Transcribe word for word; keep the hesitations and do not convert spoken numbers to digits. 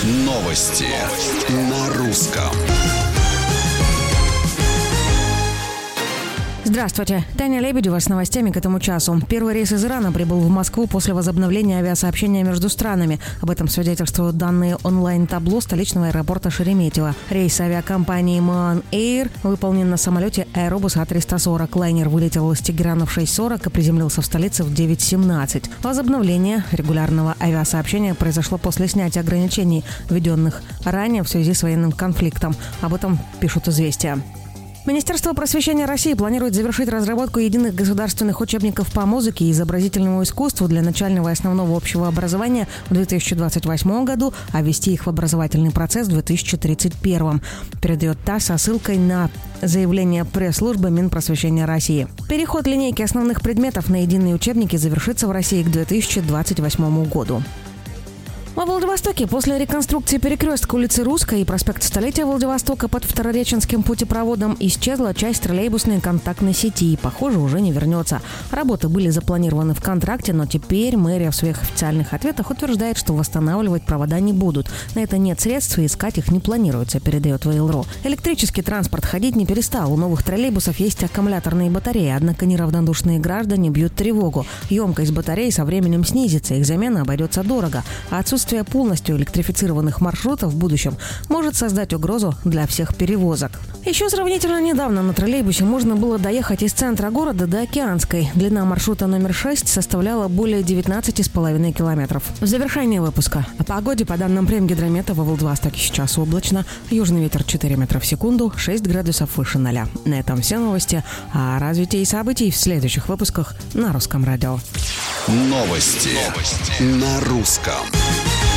Новости на русском. Здравствуйте. Таня Лебедева с новостями к этому часу. Первый рейс из Ирана прибыл в Москву после возобновления авиасообщения между странами. Об этом свидетельствуют данные онлайн-табло столичного аэропорта Шереметьево. Рейс авиакомпании Mahan Air выполнен на самолете Airbus А триста сорок. Лайнер вылетел из Тегерана в шесть сорок и приземлился в столице в девять семнадцать. Возобновление регулярного авиасообщения произошло после снятия ограничений, введенных ранее в связи с военным конфликтом. Об этом пишут «Известия». Министерство просвещения России планирует завершить разработку единых государственных учебников по музыке и изобразительному искусству для начального и основного общего образования в две тысячи двадцать восьмом году, а ввести их в образовательный процесс в две тысячи тридцать первом. Передает ТАСС со ссылкой на заявление пресс-службы Минпросвещения России. Переход линейки основных предметов на единые учебники завершится в России к две тысячи двадцать восьмому году. Во Владивостоке после реконструкции перекрестка улицы Русской и проспекта Столетия Владивостока под Второреченским путепроводом исчезла часть троллейбусной контактной сети и, похоже, уже не вернется. Работы были запланированы в контракте, но теперь мэрия в своих официальных ответах утверждает, что восстанавливать провода не будут. На это нет средств и искать их не планируется, передает ВЛРО. Электрический транспорт ходить не перестал. У новых троллейбусов есть аккумуляторные батареи, однако неравнодушные граждане бьют тревогу. Емкость батарей со временем снизится, их замена обойдется дорого, а отсутствие полностью электрифицированных маршрутов в будущем может создать угрозу для всех перевозок. Еще сравнительно недавно на троллейбусе можно было доехать из центра города до Океанской. Длина маршрута номер шесть составляла более девятнадцать с половиной километров. В завершение выпуска. О погоде по данным Премгидромета во Владивостоке сейчас облачно. Южный ветер четыре метра в секунду, шесть градусов выше ноля. На этом все новости. О развитии событий в следующих выпусках на Русском радио. Новости, Новости. на русском.